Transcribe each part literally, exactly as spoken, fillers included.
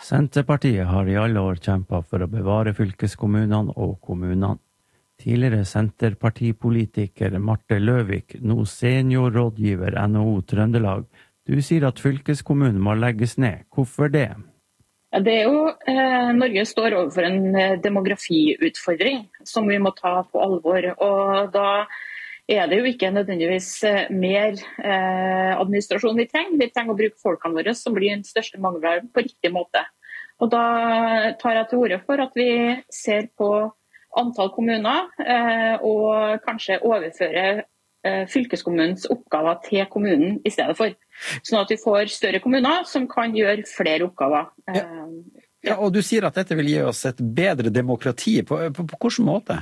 Senterpartiet har i alle år kjempet for å bevare fylkeskommunene og kommunene. Tidligere senterpartipolitiker Marte Løvik, nå seniorrådgiver N H O Trøndelag. Du sier at fylkeskommunen må legges ned. Hvorfor det? Ja, det er jo, eh, Norge står overfor en demografiutfordring som vi må ta på alvor. Og da er det jo ikke nødvendigvis mer eh, administrasjon vi trenger. Vi trenger å bruke folkene våre som blir den største mangelen på riktig måte. Og da tar jeg til orde for at vi ser på antall kommuner eh, og kanskje overføre eh, fylkeskommunens oppgaver til kommunen i stedet for. Sånn at vi får større kommuner som kan gjøre flere oppgaver. Eh, ja. Ja, og du sier at dette vil gi oss et bedre demokrati. På, på, på hvilken måte?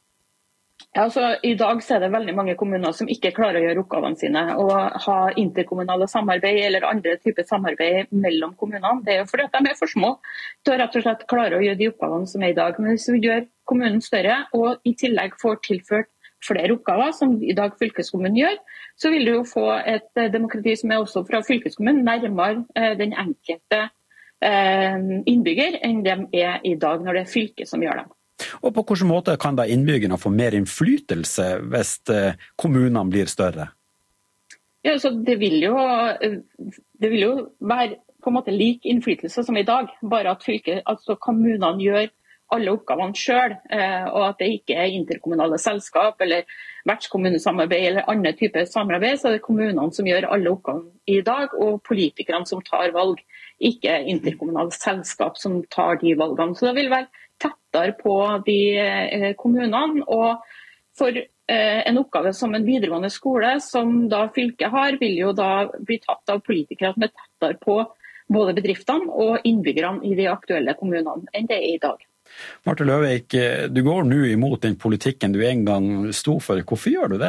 Ja, altså, I dag så er det veldig mange kommuner som ikke klarer å gjøre oppgavene sine og ha interkommunale samarbeid eller andre typer samarbeid mellom kommunene. Det er jo fordi at de er for små til å rett og slett klare å gjøre de oppgavene som er i dag. Men hvis vi gjør kommunen større og i tillegg får tilført flere oppgaver, som i dag fylkeskommunen gjør, så vil du jo få et demokrati som er også fra fylkeskommunen nærmere den enkelte innbygger enn de er i dag når det er fylket som gjør dem. Og på hvilken måte kan da innbyggerne få mer innflytelse hvis kommunene blir større? Ja, så det vil jo, det vil jo være på en måte lik innflytelse som i dag, bare at fylket, altså kommunene gjør alle oppgavene selv, og at det ikke er interkommunale selskap eller vertskommunesamarbeid eller andre typer samarbeid, så er det kommunene som gjør alle oppgavene i dag, og politikerne som tar valg, ikke interkommunale selskap som tar de valgene. Så det vil være tettere på de kommunene, og for en oppgave som en videregående skole som da fylket har, vil jo da bli tatt av politikere som er tettere på både bedriftene og innbyggerne i de aktuelle kommunene enn det er i dag. Marte Løvik, du går nå imot den politikken du en gang sto for. Hvorfor gjør du det?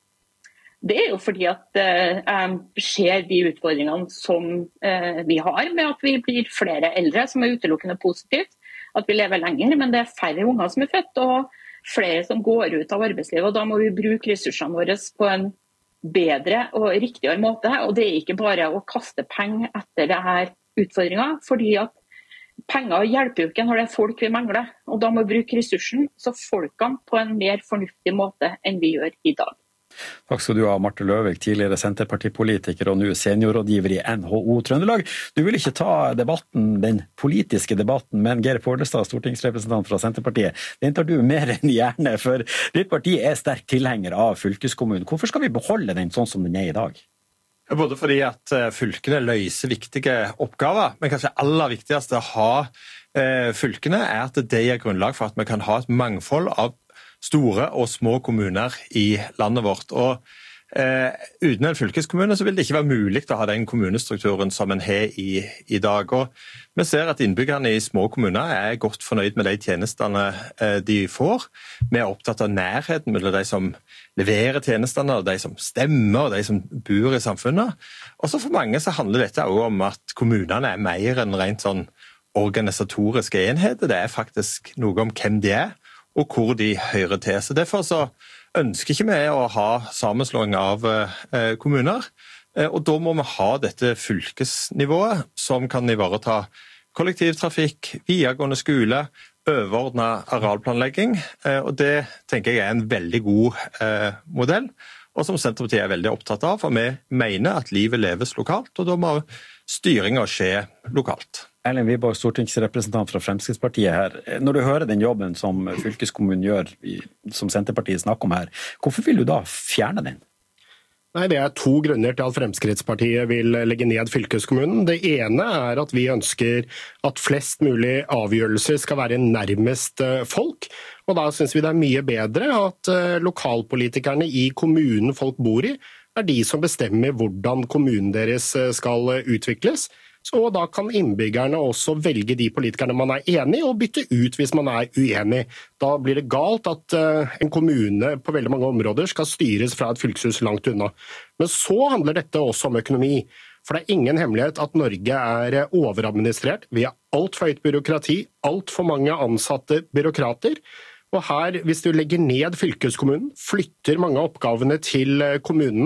Det er jo fordi at eh, jeg ser de utfordringene som eh, vi har med at vi blir flere eldre, som er utelukkende positivt. At vi lever lenger, men det er færre unger som er født, og flere som går ut av arbeidslivet. Og da må vi bruke ressursene våre på en bedre og riktigere måte. Og det er ikke bare å kaste penger etter denne utfordringen, fordi at penger hjelper jo ikke når det er folk vi mangler. Og da må vi bruke ressursen, så folkene på en mer fornuftig måte enn vi gjør i dag. Takk skal du ha, Marte Løvik, tidligere senterpartipolitiker og nå seniorrådgiver i N H O Trøndelag. Du vil ikke ta debatten, den politiske debatten, men Geir Pollestad, stortingsrepresentant fra Senterpartiet, den tar du mer enn gjerne, for ditt parti er sterk tilhenger av fylkeskommunen. Hvorfor skal vi beholde den sånn som den er i dag? Både fordi at fylkene løser viktige oppgaver, men kanskje aller viktigste å ha eh, fylkene er at det gir grunnlag for at vi kan ha et mangfold av store og små kommuner i landet vårt. Og eh, uten en fylkeskommune så vil det ikke være mulig å ha den kommunestrukturen som en har i, i dag. Og vi ser at innbyggerne i små kommuner er godt fornøyd med de tjenestene eh, de får. Vi er opptatt av nærheten mellom de som leverer tjenestene, og de som stemmer, og de som bor i samfunnet. Og så for mange så handler dette også om at kommunene er mer enn rent sånn organisatoriske enheter. Det er faktisk noe om hvem de er, og hvor de hører til. Så derfor så ønsker ikke vi å ha sammenslåing av eh, kommuner, eh, og da må vi ha dette fylkesnivået som kan ivareta kollektivtrafikk, videregående skole, overordnet arealplanlegging, eh, og det tenker jeg er en veldig god eh, modell, og som Senterpartiet er veldig opptatt av, for vi mener at livet leves lokalt, og da må styringen skje lokalt. Erlend Wiborg, stortingsrepresentant fra Fremskrittspartiet her. Når du hører den jobben som fylkeskommunen gjør, som Senterpartiet snakker om her, hvorfor vil du da fjerne den? Nei, Det er to grunner til at Fremskrittspartiet vil legge ned fylkeskommunen. Det ene er at vi ønsker at flest mulig avgjørelser skal være nærmest folk. Og da synes vi det er mye bedre at lokalpolitikerne i kommunen folk bor i, er de som bestemmer hvordan kommunen deres skal utvikles. Og da kan innbyggerne også velge de politikerne man er enig i, og bytte ut hvis man er uenig. Da blir det galt at en kommune på veldig mange områder skal styres fra et fylkeshus langt unna. Men så handler dette også om økonomi. For det er ingen hemmelighet at Norge er overadministrert. Vi har alt for høyt byråkrati, alt for mange ansatte byråkrater. Og her, hvis du legger ned fylkeskommunen, flytter mange av oppgavene til kommunene,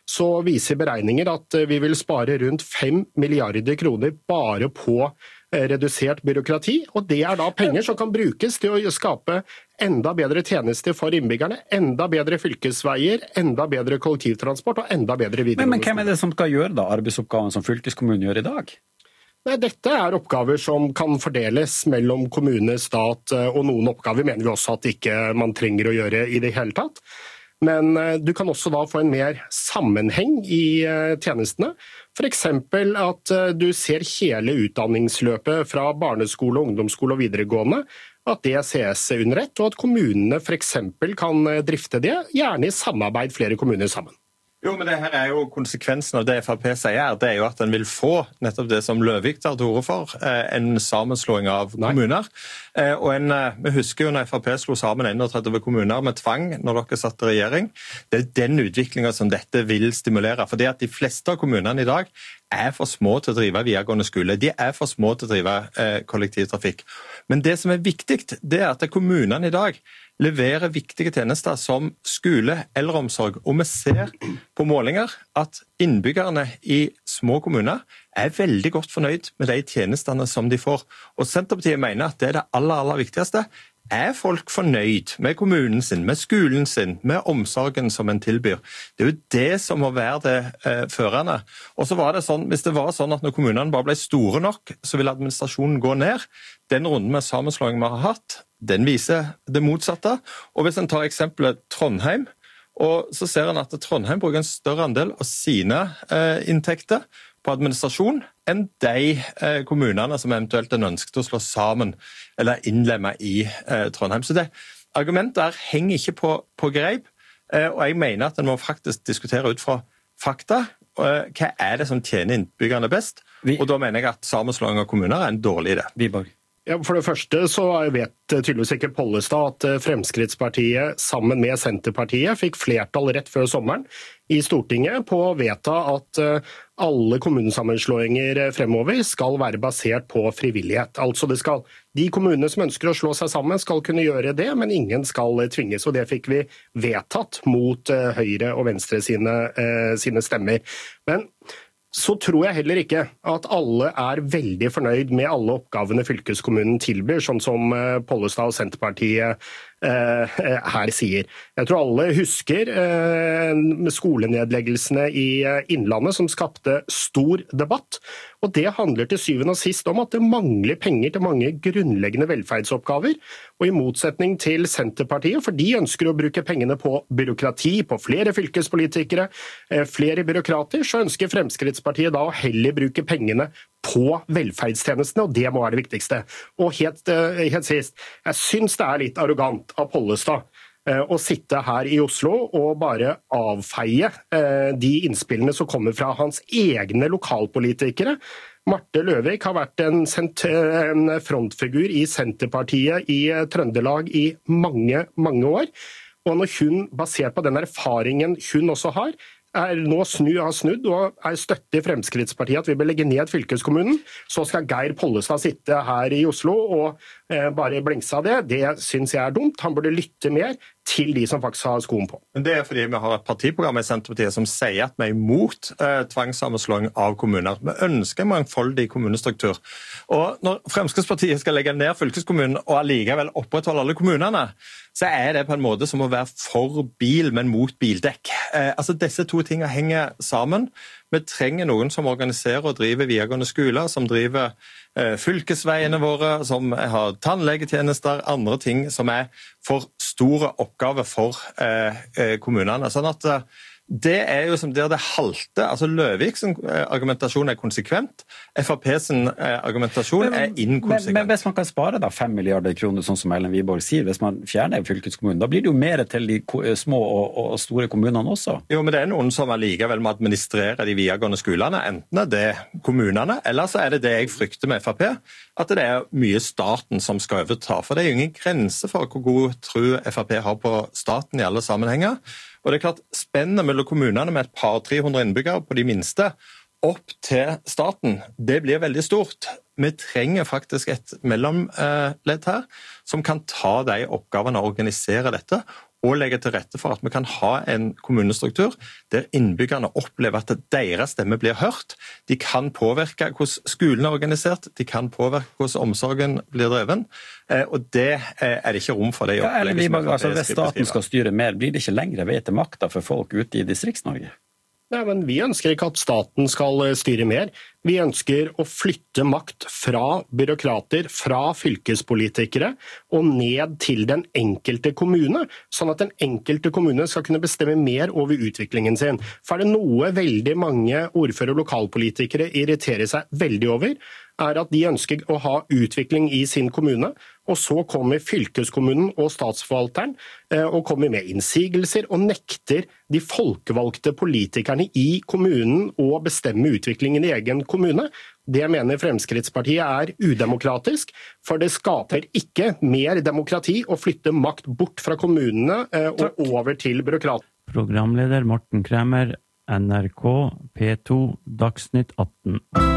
så viser beregninger at vi vil spare rundt fem milliarder kroner bare på redusert byråkrati, og det er da penger som kan brukes til å skape enda bedre tjenester for innbyggerne, enda bedre fylkesveier, enda bedre kollektivtransport og enda bedre videregående. Men, men hvem er det som skal gjøre da arbeidsoppgaven som fylkeskommunen gjør i dag? Nei, dette er oppgaver som kan fordeles mellom kommune, stat, og noen oppgaver mener vi også at ikke man trenger å gjøre i det hele tatt. Men du kan også da få en mer sammenheng i tjenestene. For eksempel at du ser hele utdanningsløpet fra barneskole, ungdomsskole og videregående, at det ses under ett, og at kommunene for eksempel kan drifte det, gjerne i samarbeid flere kommuner sammen. Jo, men det her er jo konsekvensen av det F Rp sier, det er jo at den vil få nettopp det som Løvik tar til orde for, en sammenslåing av kommuner. Nei. Og en, vi husker jo når F Rp slo sammen enogtretti kommuner med tvang når dere satt i regjering. Det er den utviklingen som dette vil stimulere, fordi at de fleste av kommunene i dag er for små til å drive videregående skole. De er for små til å drive eh, kollektivtrafikk. Men det som er viktig, det er at kommunene i dag leverer viktige tjenester som skole, eldreomsorg, og vi ser på målinger at innbyggerne i små kommuner er veldig godt fornøyd med de tjenestene som de får. Og Senterpartiet mener at det er det aller, aller viktigste. Er folk fornøyd med kommunen sin, med skolen sin, med omsorgen som en tilbyr? Det er jo det som må være det eh, førende. Og så var det sånn, hvis det var sånn at når kommunene bare ble store nok, så ville administrasjonen gå ned. Den runden med sammenslåing vi har hatt, den viser det motsatte. Og hvis en tar eksempelet Trondheim, og så ser en at Trondheim bruker en større andel av sine eh, inntekter på administrasjon enn de eh, kommunene som eventuelt er ønsket å slå sammen eller innlemme i eh, Trondheim. Så det argumentet her henger ikke på, på greip, eh, og jeg mener at en må faktisk diskutere ut fra fakta. Eh, hva er det som tjener innbyggerne best? Vi, og da mener jeg at sammenslåing av kommuner er en dårlig idé. Wiborg. Ja, for det første så vet tydeligvis ikke Pollestad at Fremskrittspartiet sammen med Senterpartiet fikk flertall rett før sommeren i Stortinget på å vedta at alle kommunesammenslåinger fremover skal være basert på frivillighet. Altså det skal, de kommunene som ønsker å slå seg sammen skal kunne gjøre det, men ingen skal tvinges. Og det fikk vi vedtatt mot Høyre og Venstre sine, sine stemmer. Men så tror jeg heller ikke at alle er veldig fornøyd med alle oppgavene fylkeskommunen tilbyr, sånn som Pollestad og Senterpartiet eh, her sier. Jeg tror alle husker eh, skolenedleggelsene i Innlandet som skapte stor debatt, og det handler til syvende og sist om at det mangler penger til mange grunnleggende velferdsoppgaver, og i motsetning til Senterpartiet, for de ønsker å bruke pengene på byråkrati, på flere fylkespolitikere, eh, flere byråkrater, så ønsker Fremskrittspartiet da å heller bruke pengene på velferdstjenestene, og det må være det viktigste. Og helt, helt sist, jeg synes det er litt arrogant av Pollestad å sitte her i Oslo og bare avfeie de innspillene som kommer fra hans egne lokalpolitikere. Marte Løvik har vært en, en frontfigur i Senterpartiet i Trøndelag i mange, mange år. Og når hun, basert på den erfaringen hun også har, er nå snu, har snudd og er støtte i Fremskrittspartiet at vi bør legge ned fylkeskommunen, så skal Geir Pollestad sitte her i Oslo og eh, bare blengse av det. Det synes jeg er dumt. Han burde lytte mer til de som faktisk har skoen på. Men det er fordi vi har et partiprogram i Senterpartiet som sier at vi er imot eh, tvangssammenslåing av kommuner. Vi ønsker en mangfoldig kommunestruktur. Og når Fremskrittspartiet skal legge ned fylkeskommunen og allikevel opprettholde alle kommunene, så er det på en måte som å være for bil, men mot bildekk. Eh, altså Disse to tingene henger sammen. Vi trenger noen som organiserer og driver videregående skoler, som driver eh, fylkesveiene våre, som har tannlegetjenester, andre ting som er for store oppgaver for eh, kommunene. Sånn at eh, det er jo som der det halter. Altså Løviks argumentasjon er konsekvent. F Rp sin argumentasjon er inkonsekvent. Men, men hvis man kan spare da fem milliarder kroner, sånn som Ellen Wiborg sier, hvis man fjerner fylkeskommunen, da blir det jo mer til de små og, og store kommunene også. Jo, men det er noen som allikevel må administrere de videregående skolene, enten er det kommunene, eller så er det det jeg frykter med F Rp, at det er mye staten som skal overta. For det er jo ingen grense for hvor god tro F Rp har på staten i alle sammenhenger. Og det er klart, spennet mellom kommunene med et par tre hundre innbyggere på de minste opp til staten, det blir veldig stort. Vi trenger faktisk et mellomledd her som kan ta de oppgavene og organisere dette, og legge til rette for at vi kan ha en kommunestruktur der innbyggerne opplever at deres stemme blir hørt. De kan påvirke hvordan skolen er organisert, de kan påvirke hvordan omsorgen blir dreven, og det er det ikke rom for det i opplegget. Ja, altså, hvis staten skal styre mer, blir det ikke lengre vei til makta for folk ute i Distrikts-Norge? Nei, men Vi ønsker ikke at staten skal styre mer. Vi ønsker å flytte makt fra byråkrater, fra fylkespolitikere og ned til den enkelte kommune, sånn at den enkelte kommune skal kunne bestemme mer over utviklingen sin. For er det noe veldig mange ordfører og lokalpolitikere irriterer seg veldig over, er at de ønsker å ha utvikling i sin kommune, og så kommer fylkeskommunen og statsforvalteren og kommer med innsigelser og nekter de folkevalgte politikerne i kommunen å bestemme utviklingen i egen kommune. Det mener Fremskrittspartiet er udemokratisk, for det skaper ikke mer demokrati å flytte makt bort fra kommunene og over til byråkrater. Programleder Morten Kremer, N R K P to Dagsnytt atten.